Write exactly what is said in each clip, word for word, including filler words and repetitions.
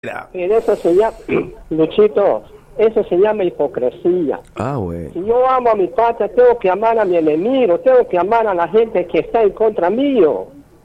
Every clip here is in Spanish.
Pero eso se llama, Luchito, eso se llama hipocresía. Ah, güey. Si yo amo a mi patria, tengo que amar a mi enemigo, tengo que amar a la gente que está en contra mío.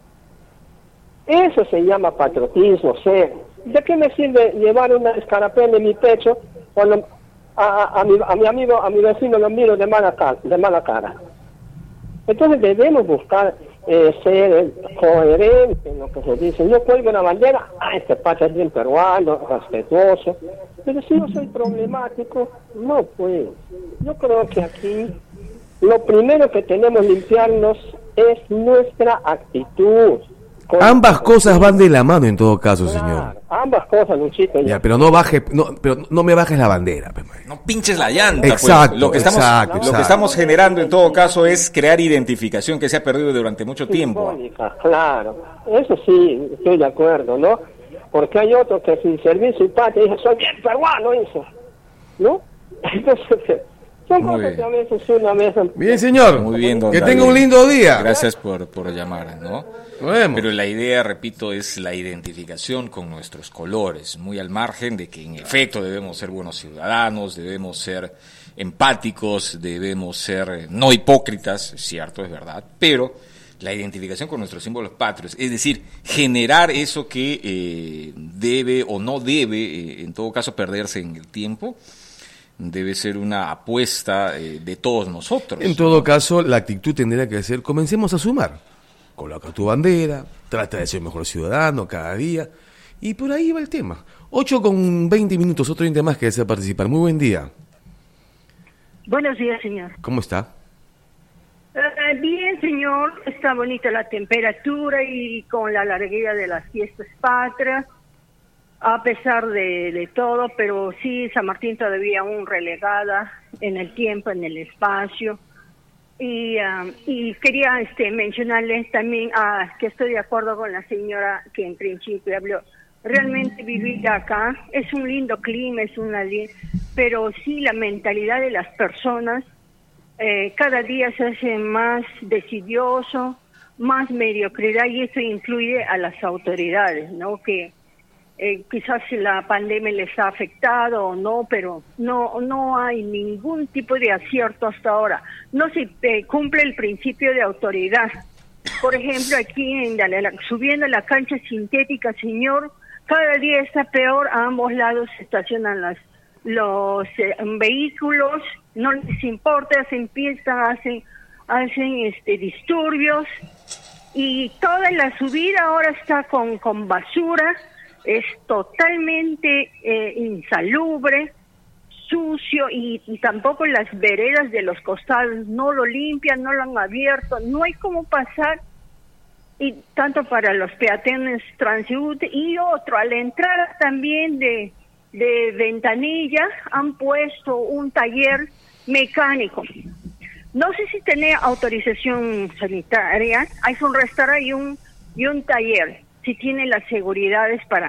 Eso se llama patriotismo, ser. ¿De qué me sirve llevar una escarapela en mi pecho cuando a, a, a, mi, a mi amigo, a mi vecino lo miro de mala cara? De mala cara? Entonces debemos buscar eh, ser coherentes en lo que se dice. Yo cuelgo una bandera, ah, este patria es bien peruano, respetuoso. Pero si yo soy problemático, no pues. Yo creo que aquí lo primero que tenemos que limpiarnos es nuestra actitud. Ambas cosas van de la mano en todo caso, claro, señor. Ambas cosas, Luchito. Ya, pero no baje, no, pero no me bajes la bandera. Pues. No pinches la llanta. Exacto, pues. Lo que estamos, exacto, lo exacto. que estamos generando en todo caso es crear identificación que se ha perdido durante mucho tiempo. Simbólica, claro, eso sí, estoy de acuerdo, ¿no? Porque hay otros que sin servicio y patria dicen, soy bien peruano, eso, ¿no? Entonces, son Muy cosas bien. que a veces una vez... Bien, señor. Muy bien, don Que David. tenga un lindo día. Gracias por, por llamar, ¿no? Nos vemos. Pero la idea, repito, es la identificación con nuestros colores, muy al margen de que en efecto debemos ser buenos ciudadanos, debemos ser empáticos, debemos ser no hipócritas, es cierto, es verdad, pero la identificación con nuestros símbolos patrios, es decir, generar eso que eh, debe o no debe, eh, en todo caso, perderse en el tiempo, debe ser una apuesta eh, de todos nosotros. En todo caso, la actitud tendría que ser, comencemos a sumar. Coloca tu bandera, trata de ser mejor ciudadano cada día, y por ahí va el tema. ocho con veinte minutos, otro ente más que desea participar. Muy buen día. Buenos días, señor. ¿Cómo está? Uh, bien, señor. Está bonita la temperatura y con la alegría de las fiestas patrias, a pesar de, de todo, pero sí, San Martín todavía aún relegada en el tiempo, en el espacio. Y, um, y quería este, mencionarles también uh, que estoy de acuerdo con la señora que en principio habló. Realmente vivir acá es un lindo clima, es una li- pero sí la mentalidad de las personas eh, cada día se hace más decidioso, más mediocridad, y esto incluye a las autoridades, ¿no? Que eh, quizás la pandemia les ha afectado o no, pero no no hay ningún tipo de acierto hasta ahora. No se eh, cumple el principio de autoridad. Por ejemplo, aquí en la, la, subiendo la cancha sintética, señor, cada día está peor. A ambos lados se estacionan las, los eh, vehículos, no les importa, se empiezan, hacen, hacen este, disturbios, y toda la subida ahora está con, con basura, es totalmente eh, insalubre, sucio, y, y tampoco las veredas de los costados no lo limpian, no lo han abierto, no hay cómo pasar, y tanto para los peatones transeúntes. Y otro, a la entrada también de, de Ventanilla han puesto un taller mecánico. No sé si tenía autorización sanitaria, hay un restaurante y un, y un taller, si tiene las seguridades para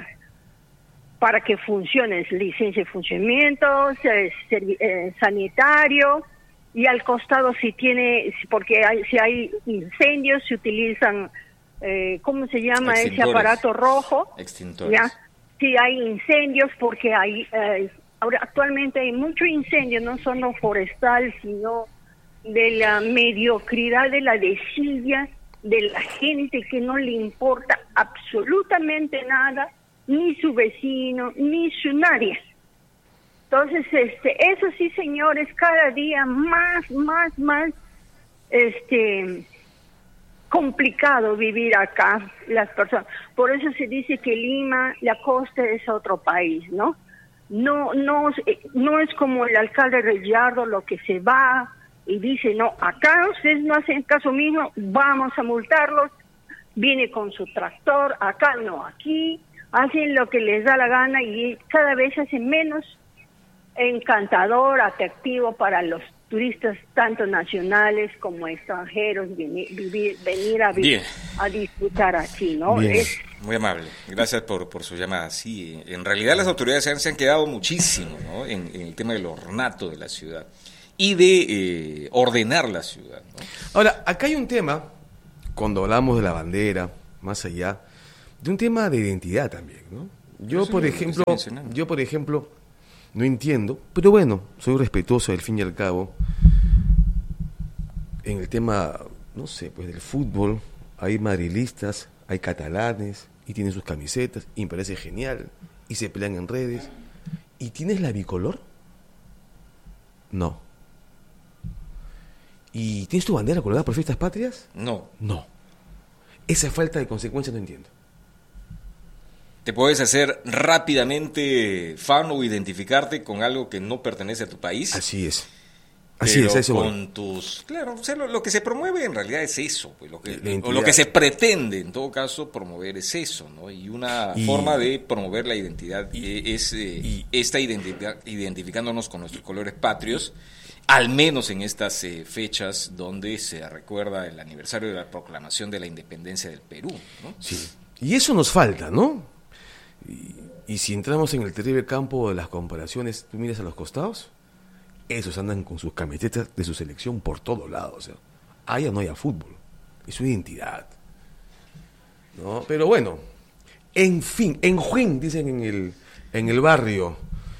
para que funcione, licencia de funcionamiento, eh, eh, sanitario, y al costado si tiene, porque hay, si hay incendios se utilizan, eh, ¿cómo se llama ese aparato rojo? Extintores. Ya, si hay incendios, porque hay, eh, ahora actualmente hay mucho incendio, no solo forestal, sino de la mediocridad, de la desidia, de la gente que no le importa absolutamente nada, ni su vecino, ni su nadie. Entonces, este, eso sí, señores, cada día más, más, más, este, complicado vivir acá, las personas. Por eso se dice que Lima, la costa, es otro país, ¿no? No, no, no es como el alcalde Reyardo, lo que se va y dice, no, acá ustedes no hacen caso mío, vamos a multarlos, viene con su tractor, acá no, aquí hacen lo que les da la gana, y cada vez hacen menos encantador, atractivo para los turistas, tanto nacionales como extranjeros, venir, vivir, venir a, vi- a disfrutar aquí, ¿no? Bien. Es, Muy amable, gracias por, por su llamada. Sí, en realidad las autoridades se han, se han quedado muchísimo, ¿no? en, en el tema del ornato de la ciudad y de eh, ordenar la ciudad, ¿no? Ahora, acá hay un tema, cuando hablamos de la bandera, más allá, de un tema de identidad también, ¿no? Yo, Eso por es lo que ejemplo, estoy mencionando. yo, por ejemplo, no entiendo, pero bueno, soy respetuoso al fin y al cabo. En el tema, no sé, pues del fútbol, hay madrilistas, hay catalanes, y tienen sus camisetas, y me parece genial, y se pelean en redes. ¿Y tienes la bicolor? No. ¿Y tienes tu bandera colgada por fiestas patrias? No. No. Esa falta de consecuencia no entiendo. Te puedes hacer rápidamente fan o identificarte con algo que no pertenece a tu país. Así es. Así pero es, eso. con Bueno. tus, claro, o sea, lo, lo que se promueve en realidad es eso, pues, lo que, La identidad. o lo que se pretende en todo caso promover es eso, ¿no? Y una Y- forma de promover la identidad y- eh, es eh, y- esta identidad, identificándonos con nuestros colores patrios, al menos en estas eh, fechas donde se recuerda el aniversario de la proclamación de la independencia del Perú, ¿no? Sí. Y eso nos falta, ¿no? Y, y si entramos en el terrible campo de las comparaciones, tú miras a los costados, esos andan con sus camisetas de su selección por todos lados. O sea, haya o no haya fútbol. Es su identidad. ¿No? Pero bueno, en fin, en Juin, dicen en el, en el barrio.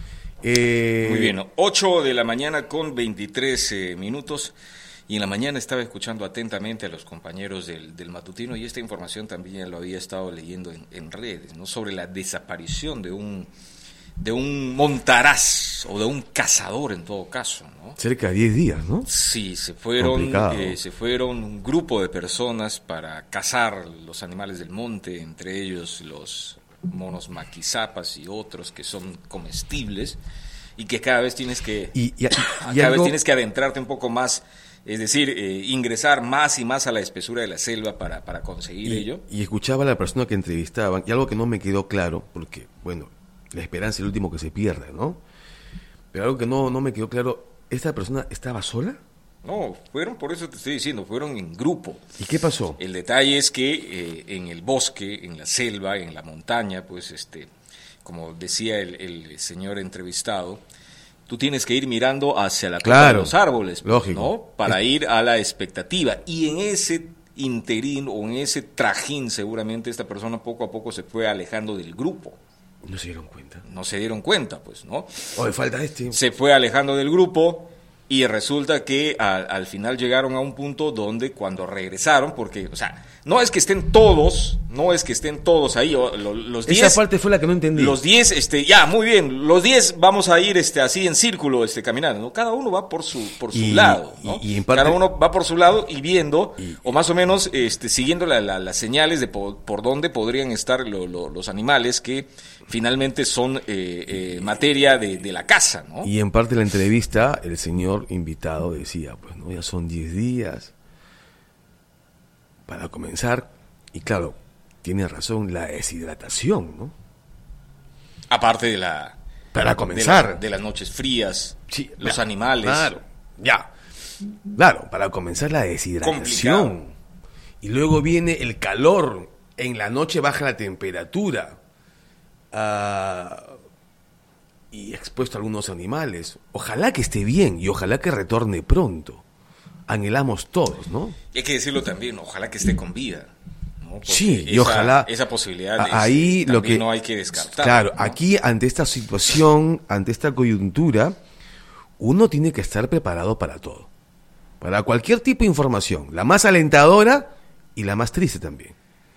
Eh, Muy bien, ¿no? ocho de la mañana con veintitrés eh, minutos. Y en la mañana estaba escuchando atentamente a los compañeros del, del matutino y esta información también lo había estado leyendo en, en redes, ¿no? Sobre la desaparición de un de un montaraz o de un cazador en todo caso, ¿no? Cerca de diez días, ¿no? Sí, se fueron, Complicado. eh, se fueron un grupo de personas para cazar los animales del monte, entre ellos los monos maquizapas y otros que son comestibles y que cada vez tienes que Y, y- y cada algo- vez tienes que adentrarte un poco más, es decir, eh, ingresar más y más a la espesura de la selva para, para conseguir y, ello. y escuchaba a la persona que entrevistaban, y algo que no me quedó claro, porque, bueno, la esperanza es el último que se pierde, ¿no? Pero algo que no, no me quedó claro, ¿esta persona estaba sola? No, fueron, por eso te estoy diciendo, fueron en grupo. ¿Y qué pasó? El detalle es que eh, en el bosque, en la selva, en la montaña, pues, este, como decía el, el señor entrevistado, tú tienes que ir mirando hacia la copa Claro, de los árboles, pues, lógico. ¿no? Para ir a la expectativa. Y en ese interín o en ese trajín, seguramente esta persona poco a poco se fue alejando del grupo. No se dieron cuenta. No se dieron cuenta, pues, ¿no? Oye, falta este. Se fue alejando del grupo y resulta que a- al final llegaron a un punto donde cuando regresaron, porque, o sea, no es que estén todos, no es que estén todos ahí, o lo- los Esa diez, parte fue la que no entendí. los diez, este, ya, muy bien, los diez vamos a ir, este, así en círculo, este, caminando, ¿no? Cada uno va por su, por su Y- lado, ¿no? y- y en parte- Cada uno va por su lado y viendo, Y- o más o menos, este, siguiendo la- la- las señales de po- por dónde podrían estar lo- lo- los animales que finalmente son eh, eh, materia de, de la caza, ¿no? Y en parte de la entrevista, el señor invitado decía, pues, no, ya son diez días para comenzar. Y claro, tiene razón, la deshidratación, ¿no? Aparte de la... Para comenzar. De, la- de las noches frías, Sí, los ya, animales. Claro, ya. Claro, para comenzar la deshidratación. Complicado. Y luego viene el calor. En la noche baja la temperatura. Ah, y expuesto a algunos animales. Ojalá que esté bien y ojalá que retorne pronto. Anhelamos todos, ¿no? Y hay que decirlo también, ojalá que esté con vida, ¿no? Porque Sí, y esa- ojalá. Esa posibilidad a- es- ahí lo también que no hay que descartar. Claro, ¿no? aquí ante esta situación, ante esta coyuntura, uno tiene que estar preparado para todo. Para cualquier tipo de información, la más alentadora y la más triste también.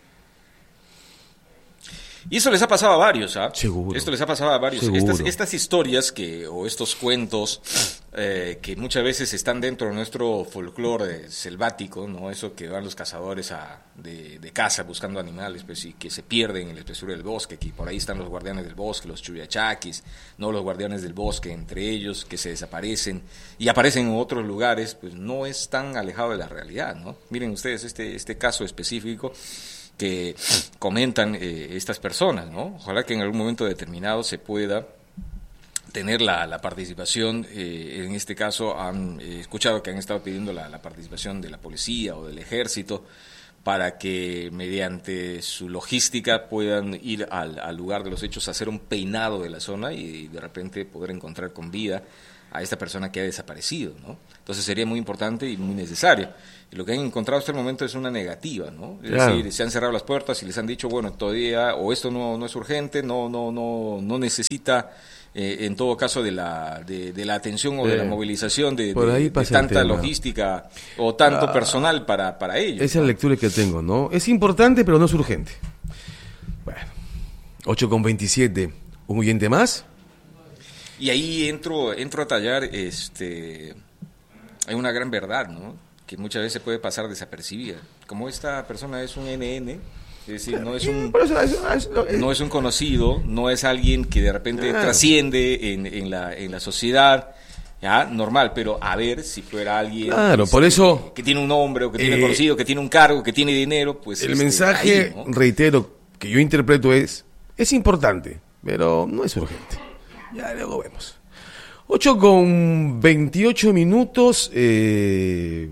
Y eso les ha pasado a varios, ¿ah? Seguro. Esto les ha pasado a varios. Seguro. Estas, estas historias que o estos cuentos eh, que muchas veces están dentro de nuestro folclore selvático, ¿no? Eso que van los cazadores a, de, de caza buscando animales, pues, y que se pierden en la espesura del bosque, que por ahí están los guardianes del bosque, los chuyachaquis, no los guardianes del bosque, entre ellos, que se desaparecen y aparecen en otros lugares, pues no es tan alejado de la realidad, ¿no? Miren ustedes este, este caso específico que comentan eh, estas personas, ¿no? Ojalá que en algún momento determinado se pueda tener la, la participación, eh, en este caso han eh, escuchado que han estado pidiendo la, la participación de la policía o del ejército para que mediante su logística puedan ir al, al lugar de los hechos a hacer un peinado de la zona y de repente poder encontrar con vida a esta persona que ha desaparecido, ¿no? Entonces sería muy importante y muy necesario. Y lo que han encontrado hasta el momento es una negativa, ¿no? Es Claro. decir, se han cerrado las puertas y les han dicho, bueno, todavía, o esto no, no es urgente, no, no, no, no necesita, eh, en todo caso, de la, de, de la atención o de Eh, la movilización de, por de- ahí de pasa el tanta tema. logística o tanto Ah, personal para, para ellos. Esa es la ¿no? lectura que tengo, ¿no? Es importante, pero no es urgente. Bueno, ocho con veintisiete. ¿Un oyente más? Y ahí entro, entro a tallar, este, hay una gran verdad, ¿no? Que muchas veces puede pasar desapercibida. Como esta persona es un N N, es decir, no es un, Por eso, eso- eso- no es un conocido, no es alguien que de repente Claro. trasciende en, en la, en la sociedad, ya, normal, pero a ver si fuera alguien Claro, este, por eso, que tiene un nombre, o que tiene eh, conocido, que tiene un cargo, que tiene dinero, pues el este, mensaje, ahí, ¿no? reitero, que yo interpreto es, es importante, pero no es urgente. Ya luego vemos. ocho con veintiocho minutos eh,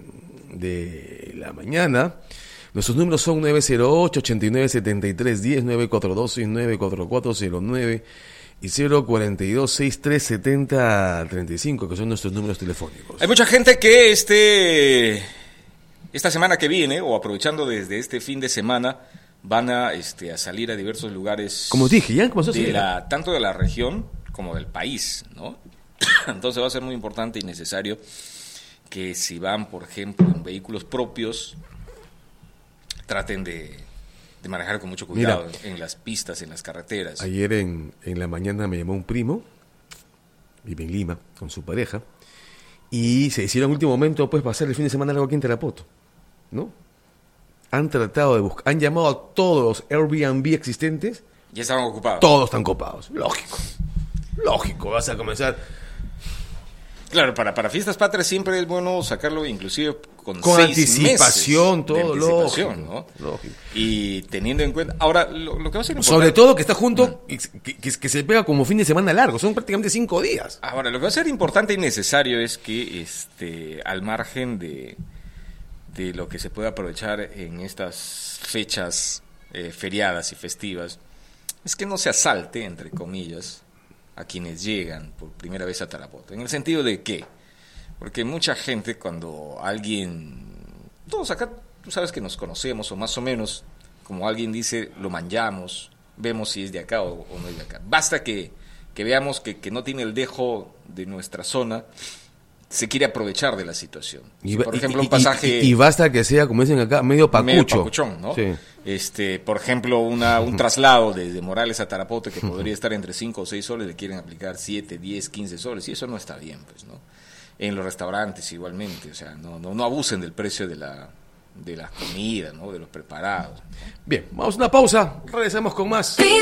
de la mañana. Nuestros números son nueve cero ocho, ocho nueve siete tres uno cero, nueve cuatro dos seis nueve cuatro cuatro cero nueve y cero cuatro dos seis tres siete cero tres cinco, que son nuestros números telefónicos. Hay mucha gente que este esta semana que viene, o aprovechando desde este fin de semana, van a, este, a salir a diversos lugares. Como dije, ya comenzó a de salir. la, tanto de la región como del país, ¿no? Entonces va a ser muy importante y necesario que si van, por ejemplo, en vehículos propios, traten de, de manejar con mucho cuidado Mira, en las pistas, en las carreteras. Ayer en, en la mañana me llamó un primo, vive en Lima, con su pareja, y se hicieron en último momento, pues, pasar el fin de semana algo aquí en Tarapoto, ¿no? Han tratado de buscar, han llamado a todos los Airbnb existentes, Ya estaban ocupados. todos están copados, lógico, lógico, vas a comenzar Claro, para, para fiestas patrias siempre es bueno sacarlo inclusive con, con seis anticipación, meses de todo, anticipación, lógico, ¿no? lógico. Y teniendo en cuenta... Ahora, lo, lo que va a ser importante... Sobre todo que está junto, y que, que, que se pega como fin de semana largo, son prácticamente cinco días. Ahora, lo que va a ser importante y necesario es que, este, al margen de, de lo que se puede aprovechar en estas fechas eh, feriadas y festivas, es que no se asalte, entre comillas, a quienes llegan por primera vez a Tarapoto. En el sentido de que, porque mucha gente cuando alguien, todos acá, tú sabes que nos conocemos, o más o menos, como alguien dice, lo manchamos, vemos si es de acá o, o no es de acá. Basta que, que veamos que, que no tiene el dejo de nuestra zona, se quiere aprovechar de la situación. Y, Por y- ejemplo, y- un pasaje... y, y basta que sea, como dicen acá, medio pacucho. medio papuchón, ¿no? Sí. Este, por ejemplo, una, un traslado desde Morales a Tarapoto que podría estar entre cinco o seis soles, le quieren aplicar siete, diez, quince soles, y eso no está bien, pues, ¿no? En los restaurantes igualmente, o sea, no, no, no abusen del precio de la, de las comidas, ¿no? De los preparados. Bien, vamos a una pausa, regresamos con más. Vive